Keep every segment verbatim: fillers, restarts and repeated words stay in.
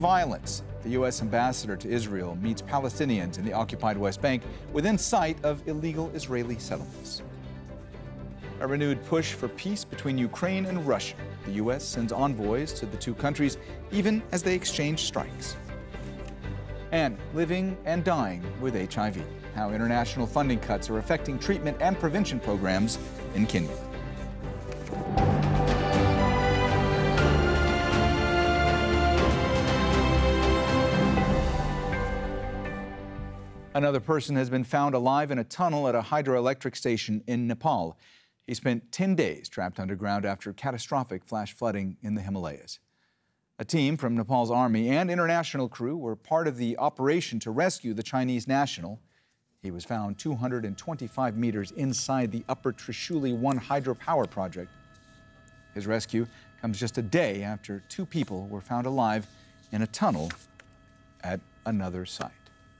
Violence. The U S ambassador to Israel meets Palestinians in the occupied West Bank within sight of illegal Israeli settlements. A renewed push for peace between Ukraine and Russia. The U S sends envoys to the two countries even as they exchange strikes. And living and dying with H I V. How international funding cuts are affecting treatment and prevention programs in Kenya. Another person has been found alive in a tunnel at a hydroelectric station in Nepal. He spent ten days trapped underground after catastrophic flash flooding in the Himalayas. A team from Nepal's army and international crew were part of the operation to rescue the Chinese national. He was found two hundred twenty-five meters inside the Upper Trishuli one hydropower project. His rescue comes just a day after two people were found alive in a tunnel at another site.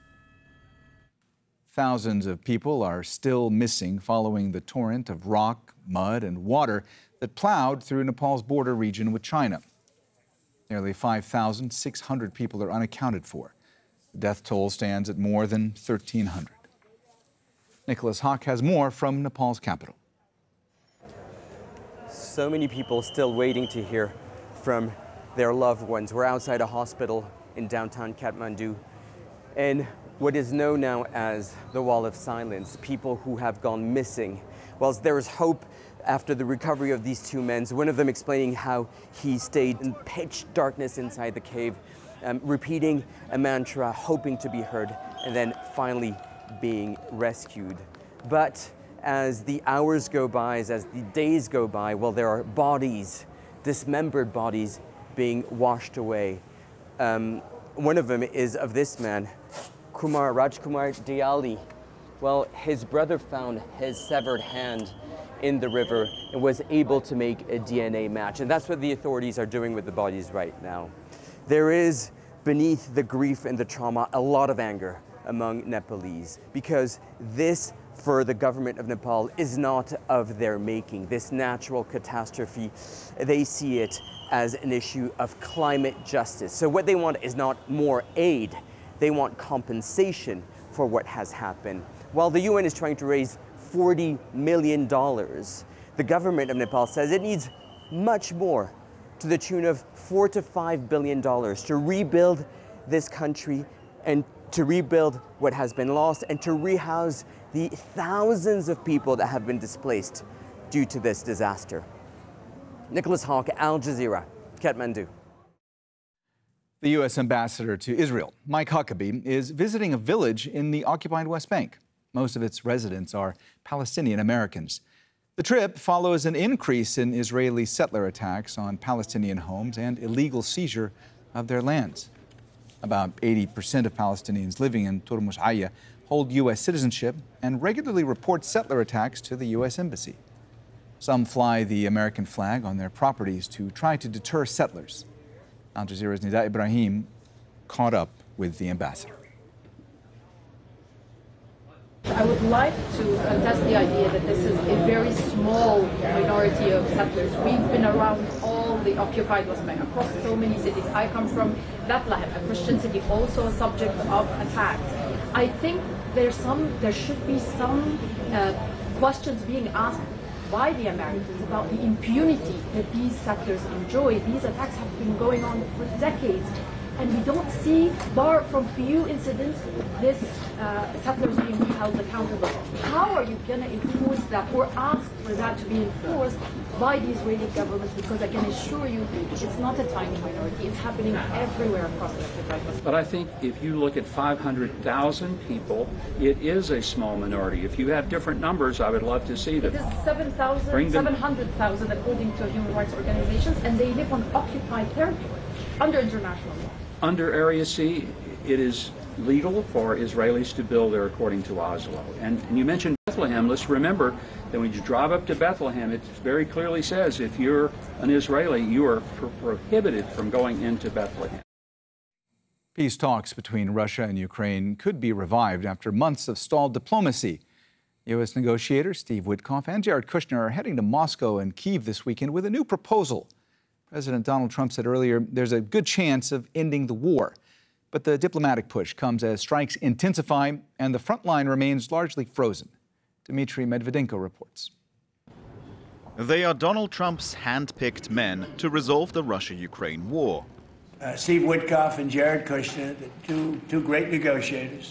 Thousands of people are still missing following the torrent of rock, mud, and water that plowed through Nepal's border region with China. Nearly five thousand six hundred people are unaccounted for. The death toll stands at more than thirteen hundred. Nicholas Hawk has more from Nepal's capital. So many people still waiting to hear from their loved ones. We're outside a hospital in downtown Kathmandu, and what is known now as the Wall of Silence, people who have gone missing. Well, there is hope after the recovery of these two men, one of them explaining how he stayed in pitch darkness inside the cave, um, repeating a mantra, hoping to be heard, and then finally being rescued. But as the hours go by, as the days go by, well, there are bodies, dismembered bodies being washed away. Um, one of them is of this man, Kumar Rajkumar Diali. Well, his brother found his severed hand in the river and was able to make a D N A match. And that's what the authorities are doing with the bodies right now. There is, beneath the grief and the trauma, a lot of anger among Nepalese, because this, for the government of Nepal, is not of their making. This natural catastrophe, they see it as an issue of climate justice. So what they want is not more aid. They want compensation for what has happened. While the U N is trying to raise forty million dollars, the government of Nepal says it needs much more, to the tune of four to five billion dollars, to rebuild this country and to rebuild what has been lost and to rehouse the thousands of people that have been displaced due to this disaster. Nicholas Hawk, Al Jazeera, Kathmandu. The U S ambassador to Israel, Mike Huckabee, is visiting a village in the occupied West Bank. Most of its residents are Palestinian Americans. The trip follows an increase in Israeli settler attacks on Palestinian homes and illegal seizure of their lands. About eighty percent of Palestinians living in Turmush Aya hold U S citizenship and regularly report settler attacks to the U S Embassy. Some fly the American flag on their properties to try to deter settlers. Al Jazeera's Nida Ibrahim caught up with the ambassador. I would like to contest the idea that this is a very small minority of settlers. We've been around all the occupied West Bank, across so many cities. I come from Bethlehem, a Christian city, also a subject of attacks. I think there's some, there should be some uh, questions being asked by the Americans about the impunity that these settlers enjoy. These attacks have been going on for decades, and we don't see, bar from few incidents, this uh, settlers being held accountable. How are you going to enforce that or ask for that to be enforced by the Israeli government? Because I can assure you, it's not a tiny minority. It's happening everywhere across the occupied West Bank. But I think if you look at five hundred thousand people, it is a small minority. If you have different numbers, I would love to see them. It is seven thousand, seven hundred thousand according to human rights organizations, and they live on occupied territory under international law. Under Area C, it is legal for Israelis to build there according to Oslo. And, and you mentioned Bethlehem. Let's remember that when you drive up to Bethlehem, it very clearly says if you're an Israeli, you are pro prohibited from going into Bethlehem. Peace talks between Russia and Ukraine could be revived after months of stalled diplomacy. U S negotiators Steve Witkoff and Jared Kushner are heading to Moscow and Kyiv this weekend with a new proposal. President Donald Trump said earlier there's a good chance of ending the war. But the diplomatic push comes as strikes intensify and the front line remains largely frozen. Dmitry Medvedenko reports. They are Donald Trump's hand-picked men to resolve the Russia-Ukraine war. Uh, Steve Witkoff and Jared Kushner, the two, two great negotiators.